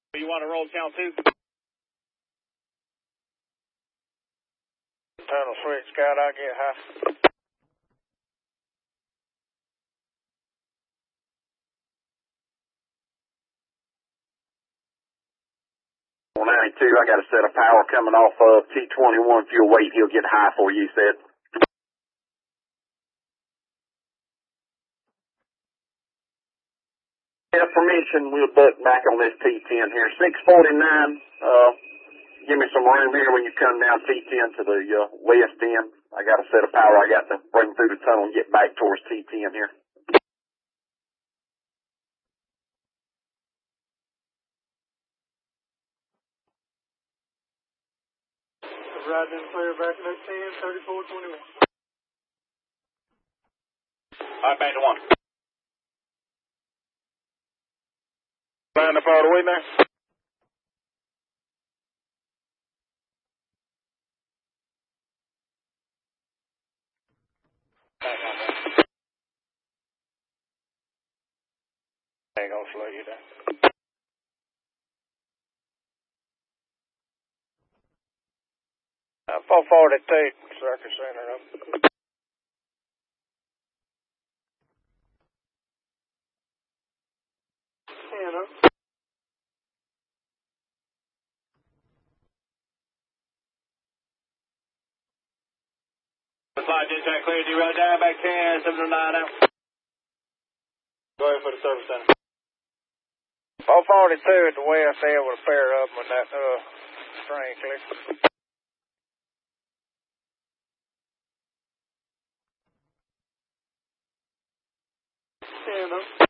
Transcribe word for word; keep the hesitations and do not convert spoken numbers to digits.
You want to roll channel two? Tunnel switch, Scout, I get high. ninety-two, I got a set of power coming off of T twenty-one. If you'll wait, he'll get high for you, he said. Yeah, permission, we'll duck back on this T ten here. six forty-nine, uh, give me some room here when you come down T ten to the uh, west end. I got a set of power I got to bring through the tunnel and get back towards T ten here. Right in clear back to ten, thirty-four twenty-one. All right, back to one. Line up all the way now. Ain't gonna slow you down. Uh, four forty-two, circuit center up. ten up. Fly dispatch clear, D road down, back ten, seven oh nine out. Go ahead for the service center. four forty-two at the west there with a pair up when that uh string clicks. ten up.